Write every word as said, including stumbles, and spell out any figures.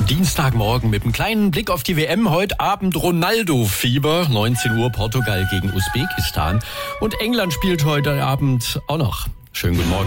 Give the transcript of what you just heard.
Dienstagmorgen mit einem kleinen Blick auf die W M. Heute Abend Ronaldo-Fieber. neunzehn Uhr Portugal gegen Usbekistan. Und England spielt heute Abend auch noch. Schönen guten Morgen.